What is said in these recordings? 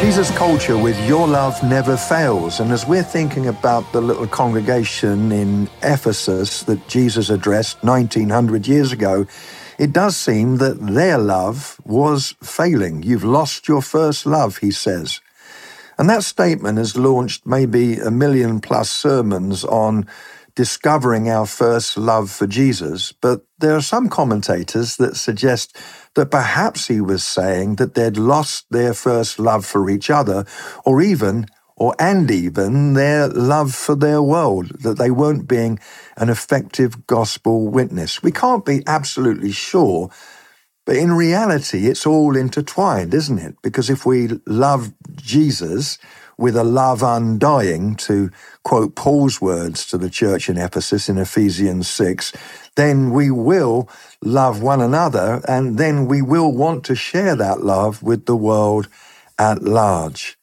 Jesus Culture with Your Love Never Fails. And as we're thinking about the little congregation in Ephesus that Jesus addressed 1900 years ago, it does seem that their love was failing. You've lost your first love, he says. And that statement has launched maybe 1 million plus sermons on discovering our first love for Jesus. But there are some commentators that suggest that perhaps he was saying that they'd lost their first love for each other, or even their love for their world, that they weren't being an effective gospel witness. We can't be absolutely sure, but in reality, it's all intertwined, isn't it? Because if we love Jesus with a love undying, to quote Paul's words to the church in Ephesus in Ephesians 6, then we will love one another, and then we will want to share that love with the world at large.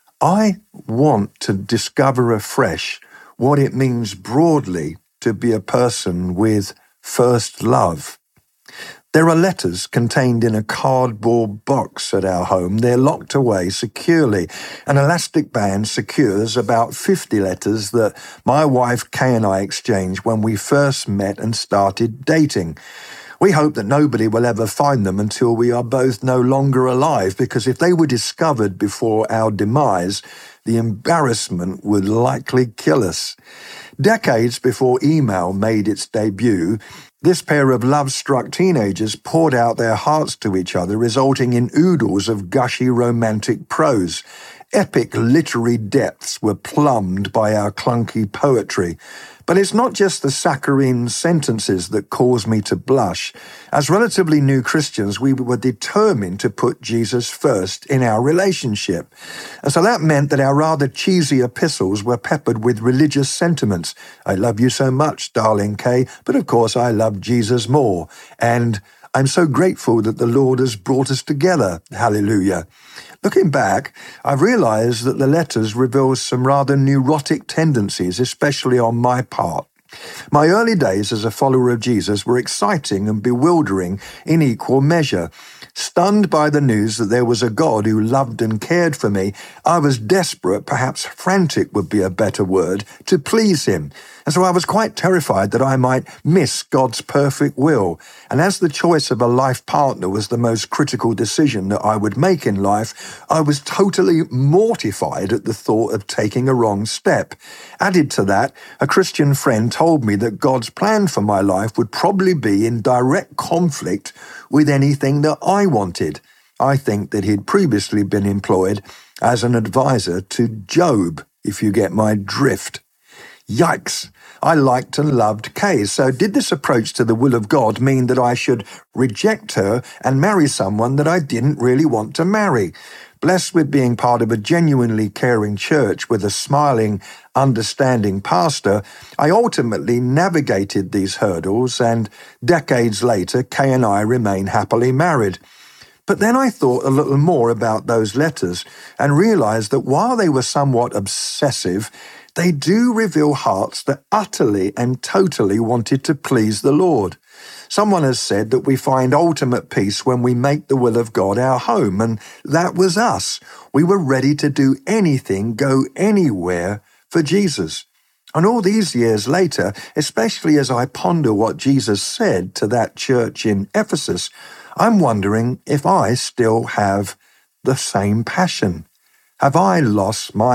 I want to discover afresh what it means broadly to be a person with first love. There are letters contained in a cardboard box at our home. They're locked away securely. An elastic band secures about 50 letters that my wife Kay and I exchanged when we first met and started dating. We hope that nobody will ever find them until we are both no longer alive, because if they were discovered before our demise, the embarrassment would likely kill us. Decades before email made its debut, this pair of love-struck teenagers poured out their hearts to each other, resulting in oodles of gushy romantic prose. Epic literary depths were plumbed by our clunky poetry. But it's not just the saccharine sentences that cause me to blush. As relatively new Christians, we were determined to put Jesus first in our relationship. And so that meant that our rather cheesy epistles were peppered with religious sentiments. I love you so much, darling Kay, but of course I love Jesus more. And I'm so grateful that the Lord has brought us together. Hallelujah. Looking back, I've realized that the letters reveal some rather neurotic tendencies, especially on my part. My early days as a follower of Jesus were exciting and bewildering in equal measure. Stunned by the news that there was a God who loved and cared for me, I was desperate, perhaps frantic would be a better word, to please him. And so I was quite terrified that I might miss God's perfect will. And as the choice of a life partner was the most critical decision that I would make in life, I was totally mortified at the thought of taking a wrong step. Added to that, a Christian friend told me that God's plan for my life would probably be in direct conflict with anything that I wanted. I think that he'd previously been employed as an advisor to Job, if you get my drift. Yikes. I liked and loved Kay. So did this approach to the will of God mean that I should reject her and marry someone that I didn't really want to marry? Blessed with being part of a genuinely caring church with a smiling, understanding pastor, I ultimately navigated these hurdles, and decades later, Kay and I remain happily married. But then I thought a little more about those letters and realized that while they were somewhat obsessive, they do reveal hearts that utterly and totally wanted to please the Lord. Someone has said that we find ultimate peace when we make the will of God our home, and that was us. We were ready to do anything, go anywhere for Jesus. And all these years later, especially as I ponder what Jesus said to that church in Ephesus, I'm wondering if I still have the same passion. Have I lost my